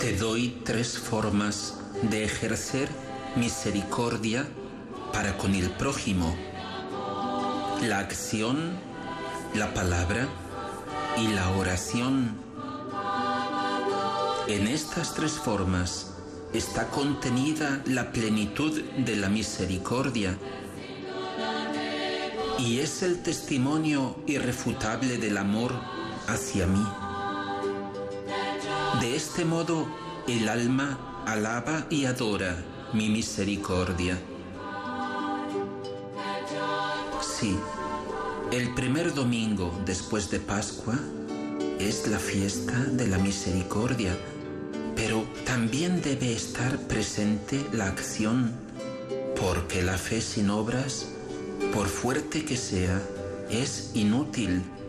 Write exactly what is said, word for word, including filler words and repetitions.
Te doy tres formas de ejercer misericordia para con el prójimo: la acción, la palabra y la oración. En estas tres formas está contenida la plenitud de la misericordia y es el testimonio irrefutable del amor hacia mí. De este modo, el alma alaba y adora mi misericordia. Sí, el primer domingo después de Pascua es la fiesta de la misericordia, pero también debe estar presente la acción, porque la fe sin obras, por fuerte que sea, es inútil.